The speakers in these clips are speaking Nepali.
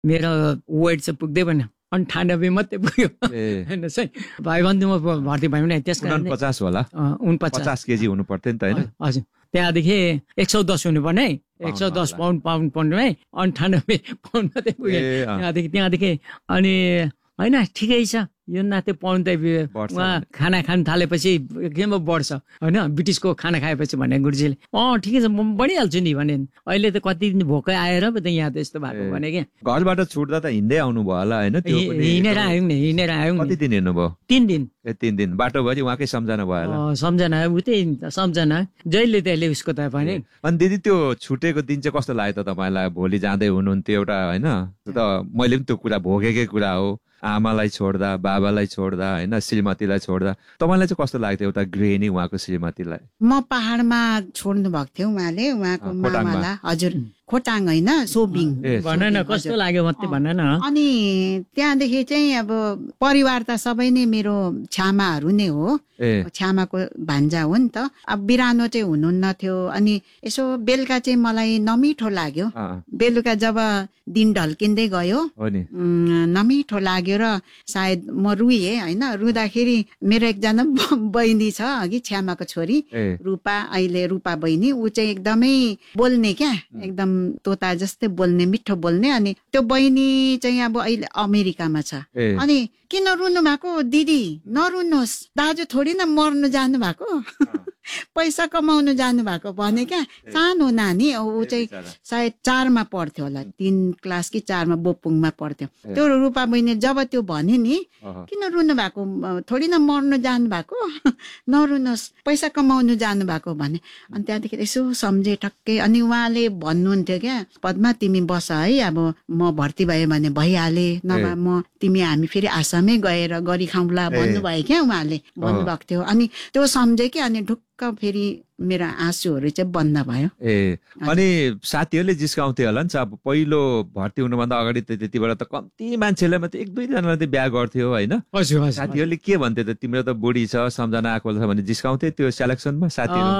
मेरो वेट चाहिँ पुग्दै भएन, 98 मात्रै पुग्यो हेर्नुहोस् है। भाइबन्धुमा भर्ती भयो भने त्यस कारण 49 होला, 50 केजी हुनु पर्थ्यो नि त होइन? हजुर, त्यहाँदेखि 110 हुनुपर्ने, 110 पाउन्ड पर्ने, 98 पाउन्ड मात्रै पुग्यो त्यहाँदेखि। अनि होइन ठिकै छ, यो नाते पाउनु त उहाँ खाना खानु थालेपछि केमा बढ्छ होइन, ब्रिटिसको खाना खाएपछि भने गुरुजीले ठिकै छ म बढिहाल्छु नि भने। अहिले त कति दिन भोकै आएर पो त यहाँ त यस्तो भएको भने क्या। घरबाट छुट्दा त हिँड्दै आउनु भयो होला होइन? हिँडेर आयौँ नि, हिँडेर आयौँ। कति दिन हिँड्नुभयो? 3 दिन। 3 दिन बाटोभरि उहाँकै सम्झना भयो होला? सम्झना उतै सम्झना, जहिले त्यसले उसको त पनि। अनि दिदी त्यो छुटेको दिन चाहिँ कस्तो लाग्यो त तपाईँलाई? भोलि जाँदै हुनुहुन्थ्यो एउटा होइन, मैले पनि त्यो कुरा भोगेकै कुरा हो, आमालाई छोड्दा, बाबालाई छोड्दा होइन, श्रीमतीलाई छोड्दा। तपाईँलाई चाहिँ कस्तो लाग्थ्यो एउटा गृहिणी उहाँको श्रीमतीलाई? म पहाडमा छोड्नु भएको थियो उहाँले, उहाँको मामालाई। हजुर, खोटाङ होइन, सोबिङ। भन न कस्तो लाग्यो मात्रै भन न। अनि त्यहाँदेखि चाहिँ अब परिवार त सबै नै मेरो छ्यामाहरू नै हो, छ्यामाको भान्जा हो नि त। अब बिरानो चाहिँ हुनुहुन्न थियो। अनि यसो बेलुका चाहिँ मलाई नमिठो लाग्यो, बेलुका जब दिन ढल्किँदै गयो नमिठो लाग्यो र सायद म रुएँ होइन। रुँदाखेरि मेरो एकजना बहिनी छ अघि, छ्यामाको छोरी रूपा, अहिले रूपा बहिनी, ऊ चाहिँ एकदमै बोल्ने क्या, एकदम तोता जस्तै बोल्ने, मिठो बोल्ने। अनि त्यो बहिनी चाहिँ अब अहिले अमेरिकामा छ। अनि किन रुनु भएको दिदी? नरुनुहोस्, दाजु थोडी न मर्नु जानु भएको, पैसा कमाउनु जानु भएको भने क्या। सानो नानी, ऊ चाहिँ सायद 4मा पढ्थ्यो होला, 3 क्लास कि 4मा बोपुङमा पढ्थ्यो। त्यो रूपा बहिनी जब त्यो भने नि, किन रुनु भएको, थोडी न मर्नु जानु भएको, नरुनुहोस्, पैसा कमाउनु जानु भएको भने। अनि त्यहाँदेखि यसो सम्झे ठक्कै। अनि उहाँले भन्नुहुन्थ्यो क्या, पद्मा तिमी बस है, अब म भर्ती भएँ भने भइहाले, नभए म तिमी हामी फेरि आसामै गएर गरी खाउँला भन्नुभयो क्या, उहाँले भन्नुभएको थियो। अनि त्यो सम्झे कि, अनि ढुक्क फेरि मेरो आँसुहरू चाहिँ बन्द भयो। अनि साथीहरूले जिस्काउँथ्यो होला नि त, अब पहिलो भर्ती हुनुभन्दा अगाडि त त्यति बेला त कम्ती मान्छेलाई मात्रै 1-2 जनालाई त बिहा गर्थ्यो होइन? साथीहरूले के भन्थ्यो त, तिम्रो त बुढी छ, सम्झना आएको छ भने जिस्काउँथ्यो त्यो सेलेक्सनमा साथीहरू?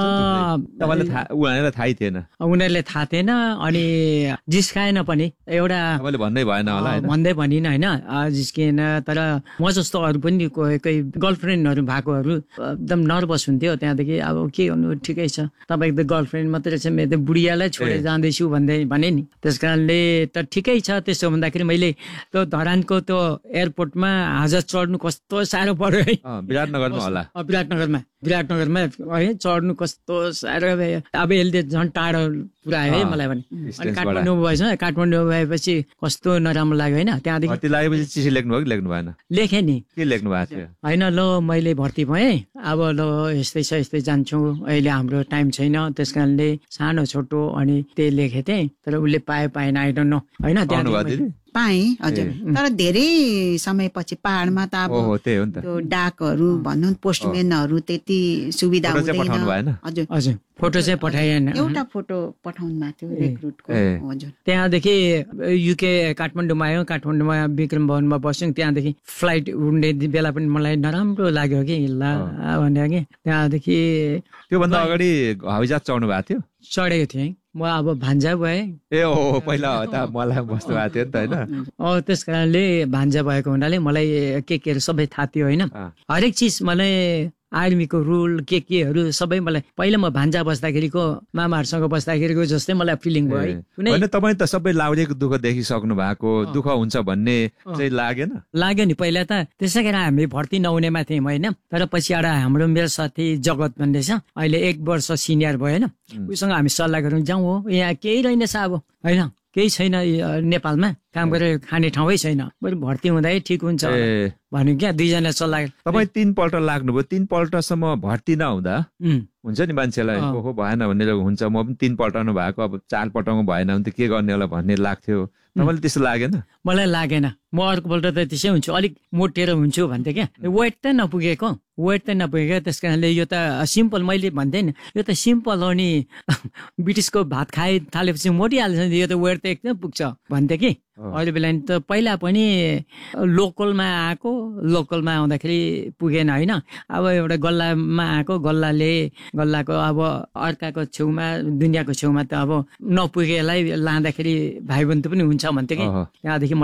उनीहरूलाई थाहै थिएन? उनीहरूले थाहा थिएन। अनि जिस्काएन पनि, एउटा तपाईँले भन्दै भएन होला? भन्दै भनिन होइन, जिस्किएन। तर म जस्तो अरू पनि कोही गर्लफ्रेन्डहरू भएकोहरू एकदम नर्भस हुन्थ्यो। त्यहाँदेखि अब के गर्नु, ठिकै छ, तपाईँको त गर्लफ्रेन्ड मात्रै छ, मेरो त बुढियालाई छोडेर जाँदैछु भने नि। त्यस कारणले त ठिकै छ। त्यसो भन्दाखेरि मैले त्यो धरानको त्यो एयरपोर्टमा हाजत चढ्नु कस्तो साह्रो पर्यो है। विराटनगरमा होला? विराटनगरमा है चढ्नु कस्तो साह्रो भयो। अब यसले झन् टाढो पुऱ्यायो है मलाई पनि। अनि काठमाडौँ भएछ, काठमाडौँ भएपछि कस्तो नराम्रो लाग्यो होइन। त्यहाँदेखि लागेपछि चिठी लेख्नु हो कि लेख्नु भएन? लेखेँ नि। के लेख्नु भएको थियो? होइन, ल मैले भर्ती भएँ, अब ल यस्तै छ, यस्तै जान्छु, अहिले हाम्रो टाइम छैन, त्यस कारणले सानो छोटो अनि त्यही लेखेको थिएँ। तर उसले पाएन, आई डोन्ट नो होइन। त्यहाँ पाएँ हजुर, तर धेरै समयपछि पहाडमा त अब त्यो डाकहरू भनौँ, पोस्टम्यानहरू त्यति सुविधा हुँदैन। हजुर हजुर, फोटो चाहिँ पठाएन, एउटा फोटो पठाउनु भएको थियो रिक्रुटको। हजुर, त्यहाँदेखि युके काठमाडौँमा आयो, काठमाडौँमा विक्रम भवनमा बस्यौँ। त्यहाँदेखि फ्लाइट उड्ने बेला पनि मलाई नराम्रो लाग्यो कि ल भने कि। त्यहाँदेखि त्योभन्दा अगाडि हवाईजहाज चढ्नु भएको थियो? चढेको थिएँ म, अब भान्जा भएँ। पहिला त मलाई बस्नु भएको थियो नि त होइन? त्यस कारणले भान्जा भएको हुनाले मलाई केहरू सबै थाहा थियो होइन। हरेक चिज मलाई आर्मीको रुल केहरू सबै मलाई पहिला म भान्जा बस्दाखेरिको मामाहरूसँग बस्दाखेरिको जस्तै मलाई फिलिङ भयो। होइन, तपाईँ त सबै लाउडेको दुःख देखिसक्नु भएको, दुःख हुन्छ भन्ने चाहिँ लाग्यो नि पहिला त। त्यसै कारण हामी भर्ती नहुनेमा थियौँ होइन। तर पछि एउटा हाम्रो मेरो साथी जगत भन्ने छ, अहिले 1 वर्ष सिनियर भयो होइन, उसँग हामी सल्लाह गरौँ, जाउँ हो यहाँ केही रहेनछ अब होइन, केही छैन नेपालमा, काम गरेर खाने ठाउँै छैन, बरु भर्ती हुँदै ठिक हुन्छ भन्यो क्या। 2 जना सल्लाह। तपाईँ 3 पल्ट लाग्नुभयो, 3 पल्टसम्म भर्ती नहुँदा हुन्छ नि मान्छेलाई को भएन भन्ने हुन्छ। म पनि 3 पल्टाउनु भएको, अब 4 पल्टाउनु भएन भने त के गर्ने होला भन्ने लाग्थ्यो। तपाईँले त्यस्तो लागेन? मलाई लागेन, म अर्कोपल्ट त त्यसै हुन्छु, अलिक मोटेर हुन्छु भन्थेँ क्या। वेट त नपुगेको त्यस कारणले यो त सिम्पल, मैले भन्थेँ नि यो त सिम्पल हो नि, ब्रिटिसको भात खाइ थालेपछि मोटिहाल्छ नि, यो त वेट त एकदम पुग्छ भन्थेँ कि। अहिले बेला त पहिला पनि लोकलमा आउँदाखेरि पुगेन होइन। अब एउटा गल्लामा आएको गल्लाको अब अर्काको छेउमा दुनियाँको छेउमा त अब नपुगेलाई लाँदाखेरि भाइ बन्धु पनि हुन्छ भन्थ्यो कि त्यहाँदेखि